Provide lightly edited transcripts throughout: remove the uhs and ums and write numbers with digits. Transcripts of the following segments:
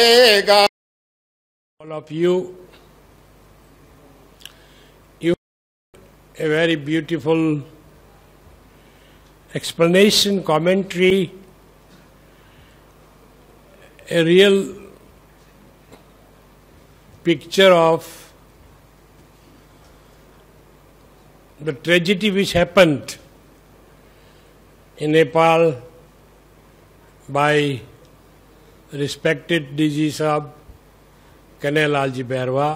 All of you a very beautiful explanation, commentary, a real picture of the tragedy which happened in Nepal by respected DG Sahab Kanhaiyalal Bairwa.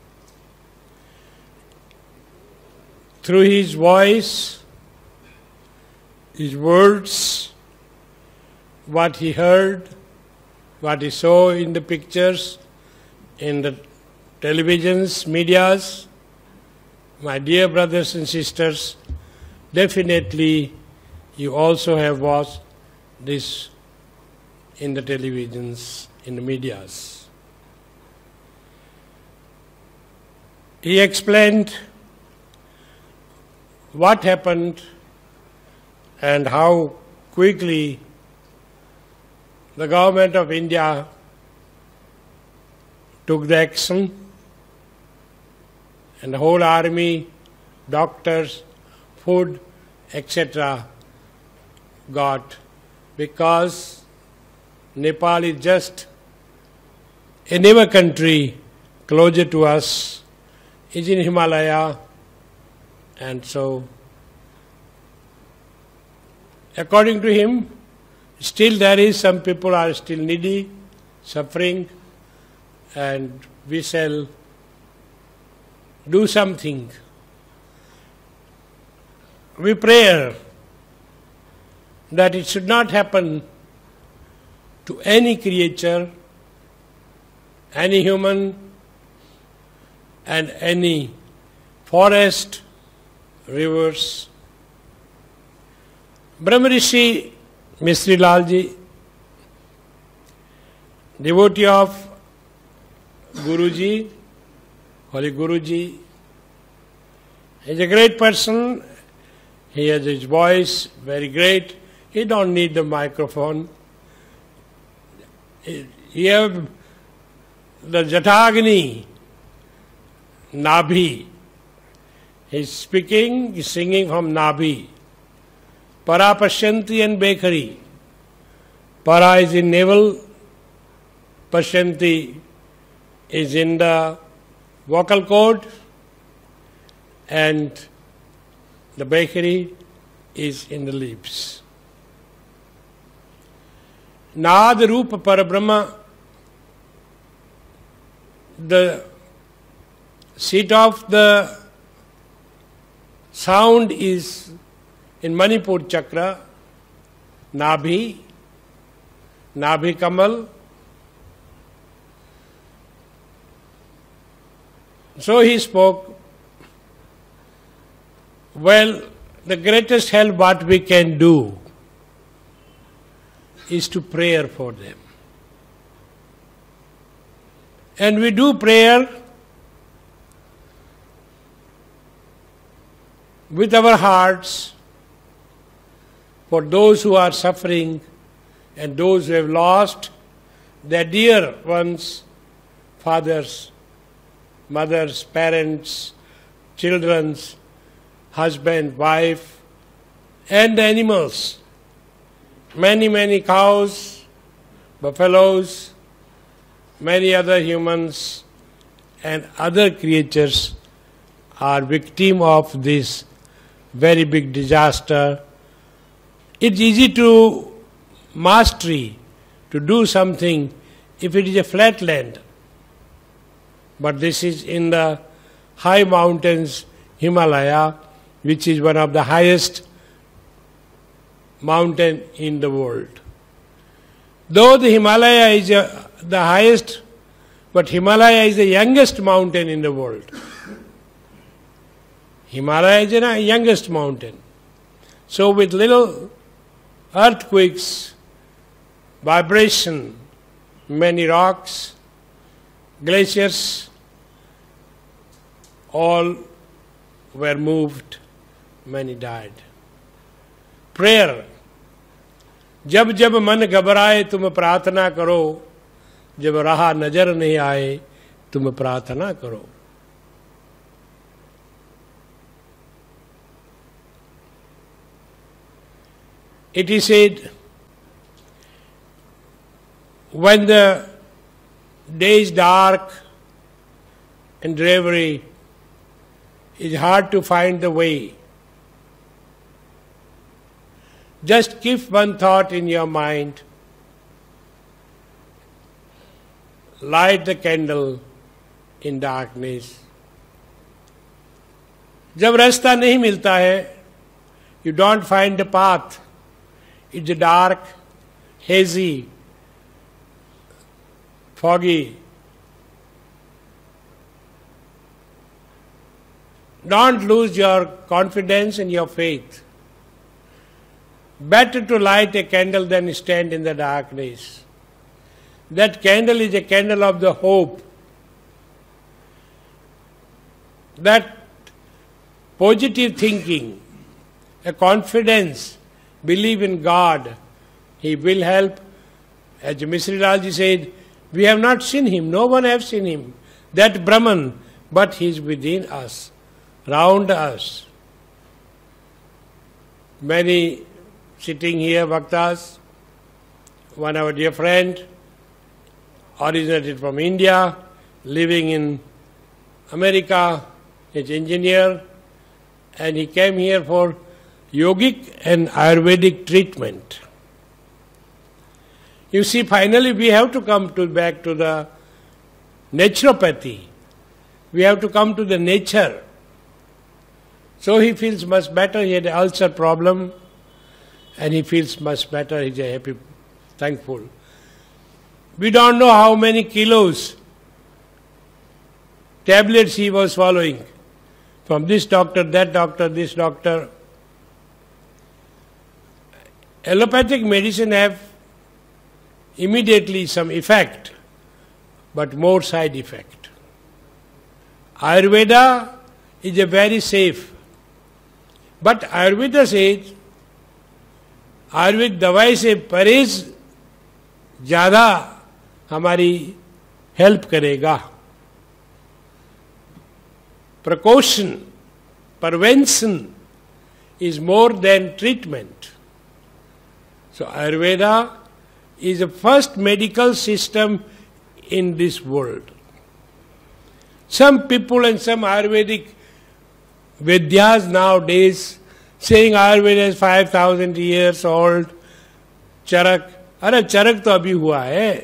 Through his voice, his words, what he heard, what he saw in the pictures, in the televisions, medias, my dear brothers and sisters, definitely you also have watched this in the televisions, in the medias. He explained what happened and how quickly the government of India took the action, and the whole army, doctors, food, etc. got, because Nepal is just a neighbor country closer to us, is in Himalaya, and so according to him, still there is some people are still needy, suffering, and we shall do something. We pray that it should not happen to any creature, any human, and any forest, rivers. Brahma Rishi Mistri Lalji, devotee of Guruji, Holy Guruji, is a great person. He has his voice, very great. He don't need the microphone. He have the Jatagni, Nabhi. He's speaking, he's singing from Nabhi. Para Pashyanti and Bekhari. Para is in navel, Pashyanti is in the vocal cord, and the Bekhari is in the lips. Nad Rupa Parabrahma, the seat of the sound is in Manipur Chakra, Nabhi, Nabhi Kamal. So he spoke, well, the greatest help what we can do is to pray for them. And we do prayer with our hearts for those who are suffering and those who have lost their dear ones, fathers, mothers, parents, children's, husband, wife, and animals. Many cows, buffaloes, many other humans and other creatures are victim of this very big disaster. It's easy to mastery, to do something if it is a flat land. But this is in the high mountains, Himalaya, which is one of the highest mountain in the world. Though the Himalaya is the highest, but Himalaya is the youngest mountain in the world. Himalaya is the youngest mountain. So with little earthquakes, vibration, many rocks, glaciers, all were moved, many died. Prayer. जब जब मन घबराए तुम प्रार्थना करो, जब राह नजर नहीं आए तुम प्रार्थना करो. It is said, when the day is dark and dreary, it's hard to find the way. Just keep one thought in your mind. Light the candle in darkness. जब रास्ता नहीं मिलता है, you don't find the path. It's dark, hazy, foggy. Don't lose your confidence and your faith. Better to light a candle than stand in the darkness. That candle is a candle of the hope. That positive thinking, a confidence, believe in God, He will help. As Misri Lalji said, we have not seen Him, no one has seen Him, that Brahman, but He is within us, round us. Many sitting here, Bhaktas, one our dear friend, originated from India, living in America, is engineer, and he came here for yogic and Ayurvedic treatment. You see, finally we have to come back to the naturopathy. We have to come to the nature. So he feels much better. He had an ulcer problem and he feels much better. He's happy, thankful. We don't know how many kilos tablets he was swallowing from this doctor, that doctor, this doctor. Allopathic medicine have immediately some effect, but more side effect. Ayurveda is a very safe. But Ayurveda says, Ayurveda दवाई से परहेज ज़्यादा हमारी help करेगा. Precaution, prevention is more than treatment. So Ayurveda is the first medical system in this world. Some people and some Ayurvedic Vidyas nowadays saying Ayurveda is 5,000 years old. Charak, अरे चरक तो अभी हुआ है.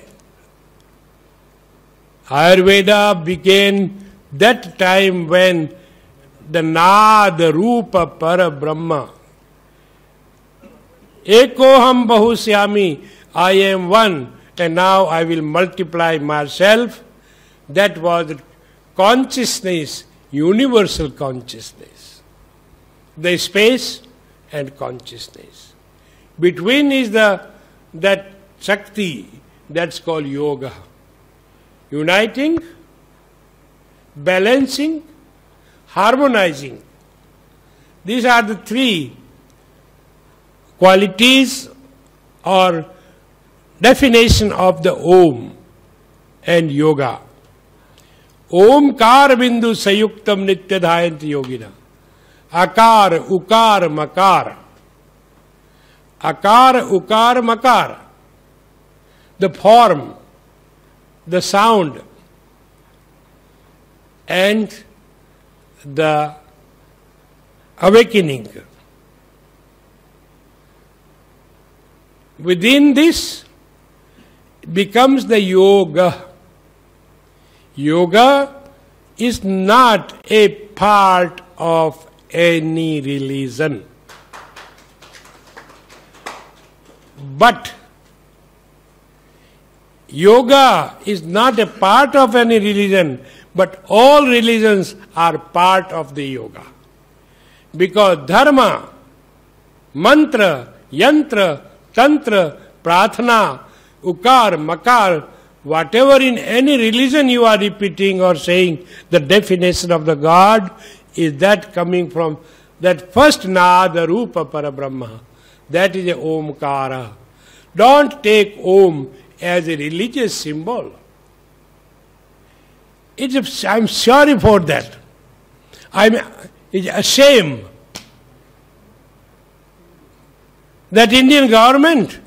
Ayurveda began that time when the Nada Rupa Para Brahma, Ekoham Bahusyami, I am one and now I will multiply myself. That was consciousness, universal consciousness. The space and consciousness. Between is that Shakti, that's called yoga. Uniting, balancing, harmonizing. These are the three qualities or definition of the Om and yoga. Omkar bindu sayuktam nityadhayanti yogina. Akar, ukar, makar. Akar, ukar, makar. The form, the sound, and the awakening. Within this becomes the yoga. Yoga is not a part of any religion. But yoga is not a part of any religion, but all religions are part of the yoga. Because dharma, mantra, yantra, tantra, prarthana, ukar, makar, whatever in any religion you are repeating or saying, the definition of the God is that coming from that first Nada Rupa Parabrahma. That is a Omkara. Don't take Om as a religious symbol. I'm sorry for that. It's a shame that Indian government